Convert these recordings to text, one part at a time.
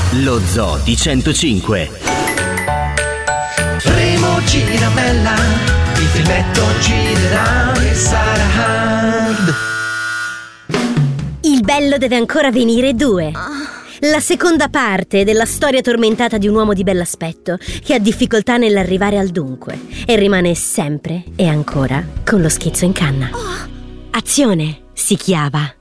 Lo Zoo di 105. Remo Giramella, il filmetto girerà e sarà hard. Il bello deve ancora venire 2. La seconda parte della storia tormentata di un uomo di bell'aspetto che ha difficoltà nell'arrivare al dunque e rimane sempre e ancora con lo schizzo in canna. Azione, si chiava.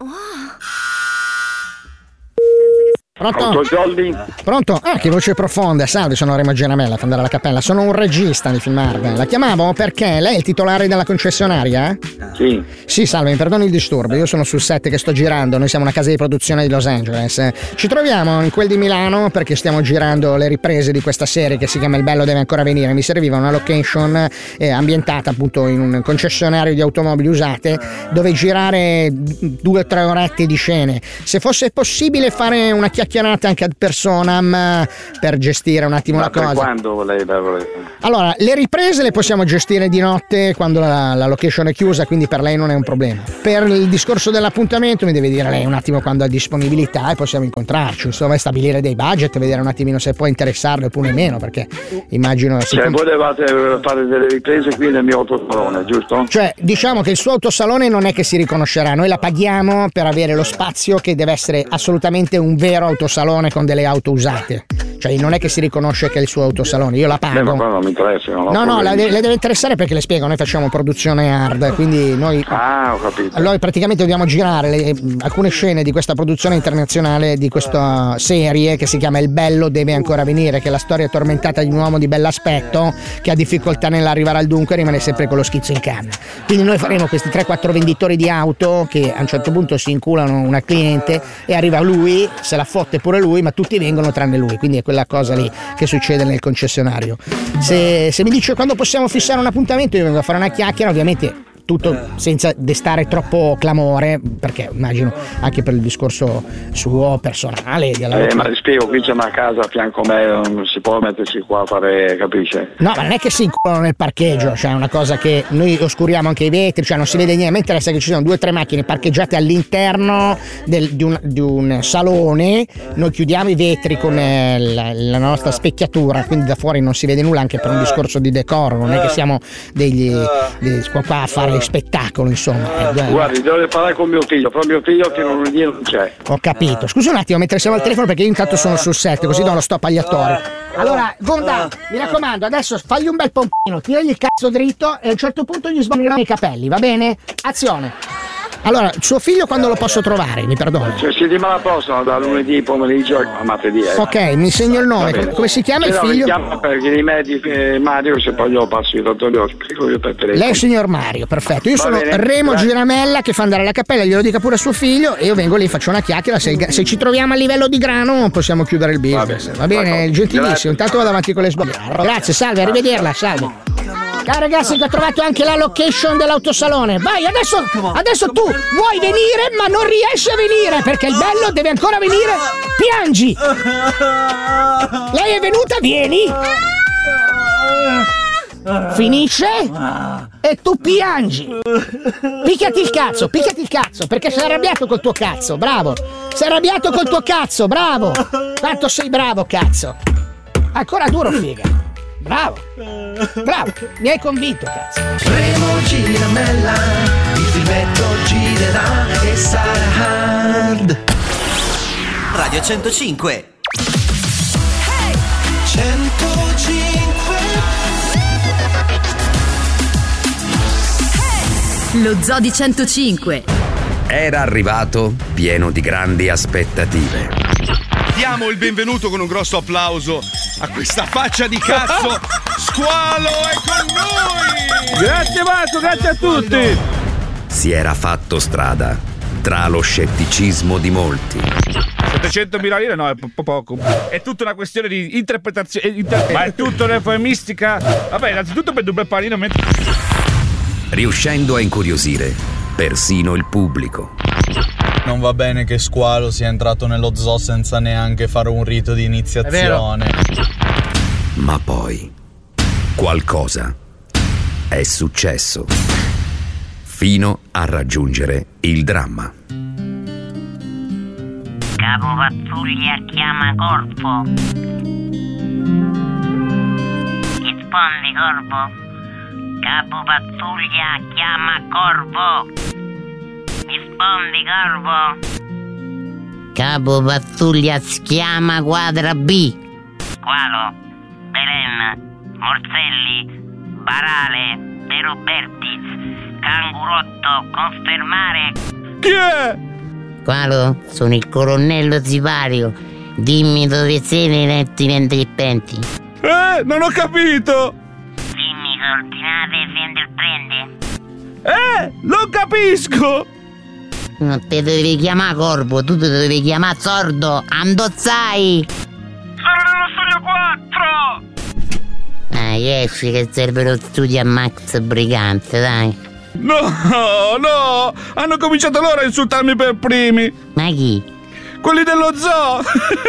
Pronto? Pronto? Ah, che voce profonda. Salve, sono Remo Giramella, Fandare alla Cappella. Sono un regista di film hard. La chiamavo perché lei è il titolare della concessionaria? Sì. Sì, salve, mi perdoni il disturbo. Io sono sul set che sto girando. Noi siamo una casa di produzione di Los Angeles. Ci troviamo in quel di Milano perché stiamo girando le riprese di questa serie che si chiama Il bello deve ancora venire. Mi serviva una location ambientata appunto in un concessionario di automobili usate dove girare 2 o 3 orette di scene. Se fosse possibile fare una chiacchierata anche ad personam per gestire un attimo la cosa. Quando lei la volete? Allora, le riprese le possiamo gestire di notte quando la location è chiusa, quindi per lei non è un problema. Per il discorso dell'appuntamento mi deve dire lei un attimo quando ha disponibilità e possiamo incontrarci, insomma, e stabilire dei budget, vedere un attimino se può interessarle oppure meno, perché immagino... Cioè, volevate fare delle riprese qui nel mio autosalone, giusto? Cioè, diciamo che il suo autosalone non è che si riconoscerà, noi la paghiamo per avere lo spazio che deve essere assolutamente un vero autosalone con delle auto usate. Cioè non è che si riconosce che è il suo autosalone, io la pago. Ma non mi interessa. No, le deve interessare perché le spiego, noi facciamo produzione hard, quindi noi... Ah, ho capito. Allora praticamente dobbiamo girare alcune scene di questa produzione internazionale, di questa serie che si chiama Il bello deve ancora venire, che è la storia tormentata di un uomo di bell'aspetto che ha difficoltà nell'arrivare al dunque e rimane sempre con lo schizzo in canna. Quindi noi faremo questi 3-4 venditori di auto che a un certo punto si inculano una cliente e arriva lui, se la fotte pure lui, ma tutti vengono tranne lui, quindi è quella cosa lì che succede nel concessionario. Se mi dice quando possiamo fissare un appuntamento, io vengo a fare una chiacchiera, ovviamente tutto senza destare troppo clamore, perché immagino anche per il discorso suo personale. Ma ti spiego, qui c'è una casa a fianco a me, non si può mettersi qua a fare, capisce? No, ma non è che si inculano nel parcheggio, cioè è una cosa che noi oscuriamo anche i vetri, cioè non si vede niente, mentre se che ci sono 2 o 3 macchine parcheggiate all'interno di un salone, noi chiudiamo i vetri con la nostra specchiatura, quindi da fuori non si vede nulla, anche per un discorso di decoro, non è che siamo degli qua a fare spettacolo, insomma. Guardi, devo parlare con mio figlio, però mio figlio che non c'è. Ho capito. Scusi un attimo, mentre siamo al telefono, perché io intanto sono sul set, così do lo stop agli attori. Allora, Gonda, mi raccomando, adesso fagli un bel pompino, tiragli il cazzo dritto e a un certo punto gli sbagheranno i capelli, va bene? Azione. Allora, suo figlio quando lo posso trovare? Mi perdoni? Cioè, settimana prossima, da lunedì pomeriggio a martedì. Ok, mi segno il nome. Come si chiama il figlio? Mi chiama perché di me di Mario, se poi glielo passo il dottor, lo spiego io per telefono. Lei è il signor Mario, perfetto. Io sono Remo Giramella che fa andare alla cappella, glielo dica pure a suo figlio e io vengo lì, faccio una chiacchiera. Se ci troviamo a livello di grano possiamo chiudere il business. Va bene, gentilissimo. Intanto vado avanti con le sbaglie. Grazie, salve, arrivederla, salve. Ciao ragazzi, che ho trovato anche la location dell'autosalone. Vai, adesso tu vuoi venire ma non riesci a venire perché il bello deve ancora venire. Piangi. Lei è venuta, vieni. Finisce e tu piangi. Picchiati il cazzo perché sei arrabbiato col tuo cazzo. Bravo, sei arrabbiato col tuo cazzo, bravo. Quanto sei bravo, cazzo. Ancora duro, figa. Bravo, mi hai convinto, cazzo. Remo Giramella, il filmetto girerà e sarà hard. Radio 105. Hey! 105. Hey! Lo Zoo di 105 era arrivato pieno di grandi aspettative. Diamo il benvenuto con un grosso applauso a questa faccia di cazzo. Squalo è con noi! Grazie Marco, grazie a tutti! Si era fatto strada tra lo scetticismo di molti. 700.000 lire? No, è poco. È tutta una questione di interpretazione. Ma è tutto un'eufemistica. Vabbè, innanzitutto per un bel panino. Riuscendo a incuriosire persino il pubblico. Non va bene che Squalo sia entrato nello zoo senza neanche fare un rito di iniziazione. Ma poi qualcosa è successo fino a raggiungere il dramma. Capo pattuglia chiama corpo. Rispondi, corvo. Capo pattuglia chiama corvo. Rispondi, corvo. Capo pattuglia chiama quadra B. Qualo, Belen, Morselli, Barale, De Robertis, Cangurotto, confermare. Chi è? Qualo, sono il colonnello Zivario. Dimmi dove siete letti mentre penti. Non ho capito. Dimmi coordinate Fender prende. Non capisco. Non te dovevi chiamare corpo, tu te dovevi chiamare sordo. Andozzai. Sono nello studio 4. Esci che serve lo studio a Max Brigante, dai. No, hanno cominciato loro a insultarmi per primi. Ma chi? Quelli dello zoo.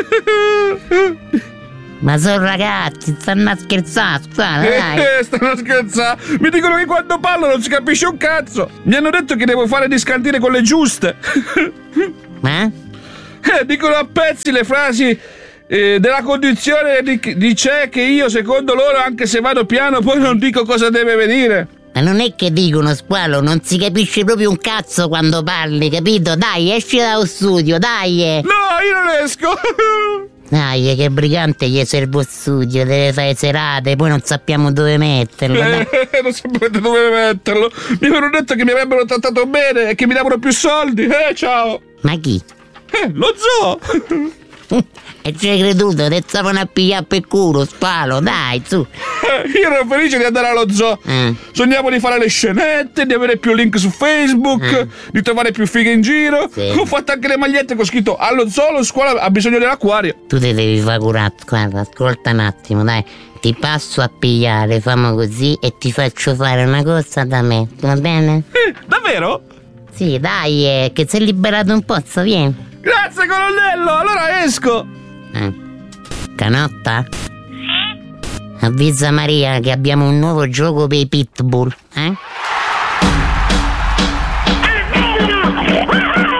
Ma sono ragazzi, stanno a scherzare, dai. Stanno a scherzare. Mi dicono che quando parlo non si capisce un cazzo. Mi hanno detto che devo fare discantine con le giuste. Dicono a pezzi le frasi della condizione di c'è che io, secondo loro, anche se vado piano, poi non dico cosa deve venire. Ma non è che dicono, Squalo, non si capisce proprio un cazzo quando parli, capito? Dai, esci dallo studio, dai! No, io non esco! Dai, che Brigante gli serve studio, deve fare serate, poi non sappiamo dove metterlo. Non sapete dove metterlo. Mi avevano detto che mi avrebbero trattato bene e che mi davano più soldi. Ciao! Ma chi? Lo zoo! E ci hai creduto, te stavano a pigliare per culo, Spalo, dai, su. Io ero felice di andare allo zoo. Sognavo di fare le scenette, di avere più link su Facebook, di trovare più fighe in giro. Sì. Ho fatto anche le magliette con scritto allo zoo, la scuola ha bisogno dell'acquario. Tu te devi fare curato, guarda, ascolta un attimo, dai. Ti passo a pigliare, famo così e ti faccio fare una cosa da me, va bene? Davvero? Sì, dai, che sei liberato un pozzo, vieni. Grazie, colonnello, allora esco. Canotta? Sì? Avvisa Maria che abbiamo un nuovo gioco per i pitbull,